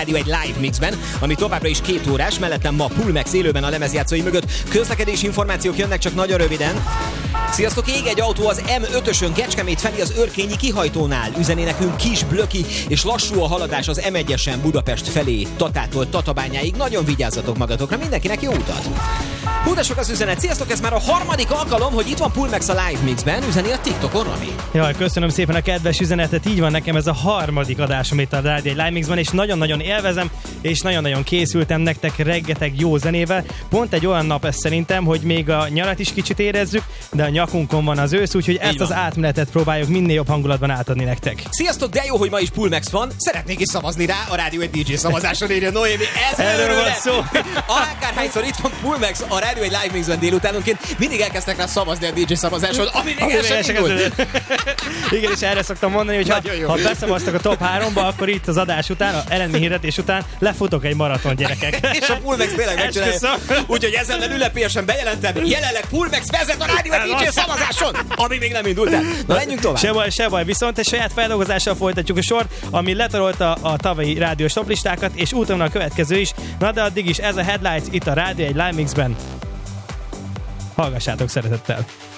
Rádió egy live mixben, ami továbbra is 2 órás, mellettem ma Pulmex élőben a lemezjátszói mögött. Közlekedési információk jönnek csak nagyon röviden. Sziasztok, ég egy autó az M5-ösön Kecskemét felé az Örkényi kihajtónál. Üzeni nekünk Kis Blöki, és lassú a haladás az M1-esen Budapest felé, Tatától Tatabányáig. Nagyon vigyázzatok magatokra, mindenkinek jó utat! Hú, de sok az üzenet. Sziasztok, ez már a 3. alkalom, hogy itt van Pulmex a live mixben, üzeni a TikTokon, Rami. Jaj, köszönöm szépen a kedves üzenetet, így van, nekem ez a 3. adásom itt a Rádió egy live mixben, és nagyon-nagyon élvezem, és nagyon-nagyon készültem nektek rengeteg jó zenével. Pont egy olyan nap ez szerintem, hogy még a nyarat is kicsit érezzük, de a nyakunkon van az ősz, úgyhogy ezt az átmenetet próbáljuk minél jobb hangulatban átadni nektek. Sziasztok, de jó, hogy ma is Pulmex van. Szeretnék is szavazni rá, a Rádió egy DJ szavazáson írja Noémi. Erről van szó. Akárhányszor itt van Pulmex a Rádió egy live mixben délutánonként, mindig elkezdtek rá szavazni a DJ szavazáson, ami még el sem indult. Igen, és erre szoktam mondani, hogy ha beszavaztak a top 3-ba, akkor itt az adás után, a elemi hirdetés után lefutok egy maraton, gyerekek. És a Pulmex tényleg megcsinálja. Úgyhogy ezzel ünnepélyesen bejelentem, jelenleg Pulmex vezet a Rádió egy DJ szavazáson, ami még nem indult el. Na, menjünk tovább. Se baj, viszont egy saját feldolgozással folytatjuk a sort, ami letarolta a tavalyi rádiós toplistákat, és úton a következő is. Na de addig is ez a Headlights itt a Rádió egy live mixben. Hallgassátok szeretettel.